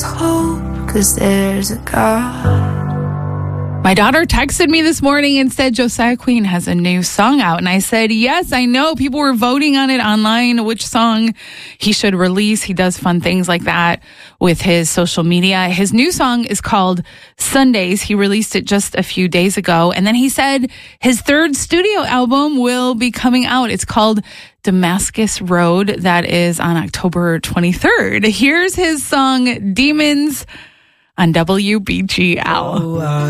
There's hope, 'cause there's a God. My daughter texted me this morning and said Josiah Queen has a new song out. And I said, yes, I know. People were voting on it online, which song he should release. He does fun things like that with his social media. His new song is called Sundays. He released it just a few days ago. And then he said his third studio album will be coming out. It's called Damascus Road. That is on October 23rd. Here's his song, Demons, on WBGL.